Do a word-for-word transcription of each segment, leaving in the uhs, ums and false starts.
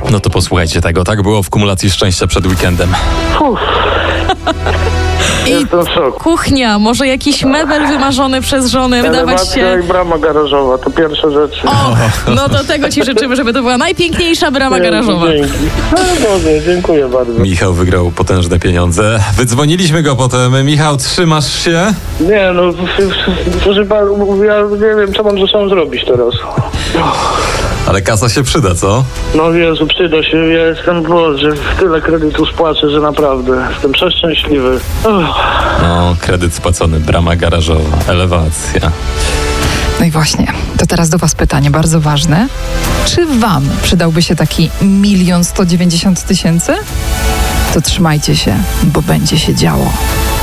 No to posłuchajcie tego. Tak było w kumulacji szczęścia przed weekendem. Uff. Jestem w szoku. Kuchnia, może jakiś mebel wymarzony przez żonę, wydawać Elewacja się... i brama garażowa, to pierwsze rzeczy. O, no to tego ci życzymy, żeby to była najpiękniejsza brama garażowa. Dzięki. No dobrze, dziękuję bardzo. Michał wygrał potężne pieniądze. Wydzwoniliśmy go potem. Michał, trzymasz się? Nie no, proszę pana, ja nie wiem, co mam ze sobą zrobić teraz. Ale kasa się przyda, co? No Jezu, przyda się, ja jestem, Boże, tyle kredytu spłacę, że naprawdę jestem przeszczęśliwy. Uff. No, kredyt spłacony, brama garażowa, elewacja. No i właśnie, to teraz do was pytanie bardzo ważne. Czy wam przydałby się taki milion sto dziewięćdziesiąt tysięcy? To trzymajcie się, bo będzie się działo.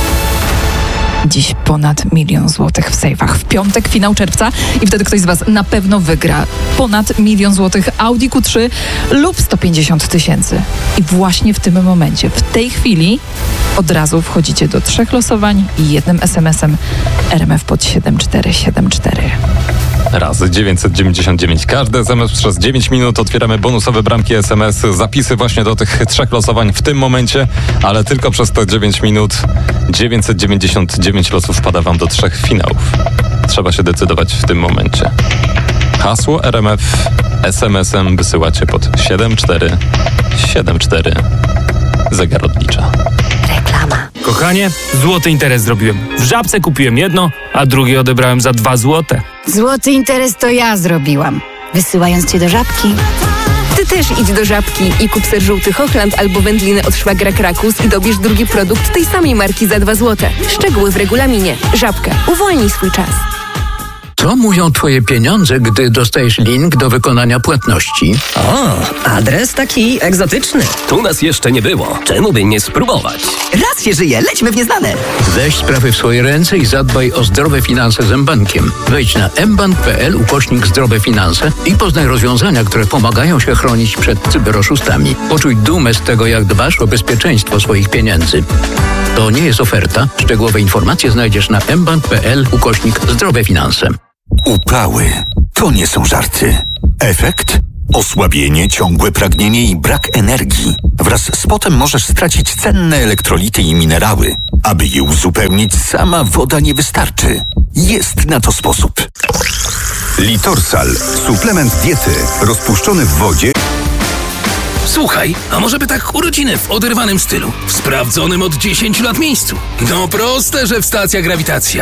Dziś ponad milion złotych w sejfach. W piątek finał czerwca i wtedy ktoś z was na pewno wygra ponad milion złotych Audi Q trzy lub sto pięćdziesiąt tysięcy. I właśnie w tym momencie, w tej chwili od razu wchodzicie do trzech losowań i jednym es em esem R M F pod siedem cztery siedem cztery. Razy dziewięćset dziewięćdziesiąt dziewięć. Każdy es em es przez dziewięć minut. Otwieramy bonusowe bramki es em es. Zapisy właśnie do tych trzech losowań w tym momencie, ale tylko przez te dziewięć minut. dziewięćset dziewięćdziesiąt dziewięć losów wpada wam do trzech finałów. Trzeba się decydować w tym momencie. Hasło R M F es em esem wysyłacie pod siedem cztery siedem cztery. Zegar odlicza. Reklama. Kochanie, złoty interes zrobiłem. W Żabce kupiłem jedno, a drugie odebrałem za dwa złote. Złoty interes to ja zrobiłam, wysyłając cię do Żabki. Ty też idź do Żabki i kup ser żółty Hochland albo wędliny od szwagra Krakus i dobierz drugi produkt tej samej marki za dwa złote. Szczegóły w regulaminie. Żabka. Uwolnij swój czas. Co mówią twoje pieniądze, gdy dostajesz link do wykonania płatności? O, adres taki egzotyczny. Tu nas jeszcze nie było. Czemu by nie spróbować? Raz się żyje, lećmy w nieznane. Weź sprawy w swoje ręce i zadbaj o zdrowe finanse z mBankiem. Wejdź na mbank kropka pl ukośnik zdrowe finanse i poznaj rozwiązania, które pomagają się chronić przed cyberoszustami. Poczuj dumę z tego, jak dbasz o bezpieczeństwo swoich pieniędzy. To nie jest oferta. Szczegółowe informacje znajdziesz na mbank kropka pl ukośnik zdrowe finanse. Upały to nie są żarty. Efekt? Osłabienie, ciągłe pragnienie i brak energii. Wraz z potem możesz stracić cenne elektrolity i minerały. Aby je uzupełnić, sama woda nie wystarczy. Jest na to sposób. Litorsal. Suplement diety. Rozpuszczony w wodzie. Słuchaj, a może by tak urodziny w oderwanym stylu? W sprawdzonym od dziesięciu lat miejscu. No proste, że w stacja Grawitacja.